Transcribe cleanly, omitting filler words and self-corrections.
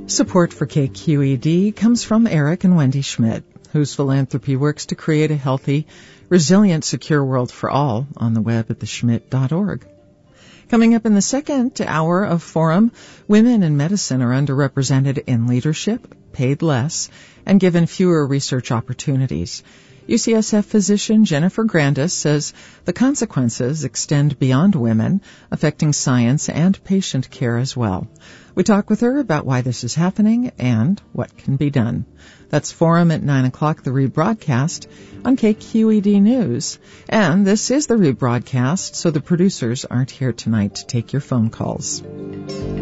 Support for KQED comes from Eric and Wendy Schmidt, whose philanthropy works to create a healthy, resilient, secure world for all on the web at theschmidt.org. Coming up in the second hour of Forum, women in medicine are underrepresented in leadership, paid less, and given fewer research opportunities. UCSF physician Jennifer Grandis says the consequences extend beyond women, affecting science and patient care as well. We talk with her about why this is happening and what can be done. That's Forum at 9 o'clock, the rebroadcast on KQED News. And this is the rebroadcast, so the producers aren't here tonight to take your phone calls.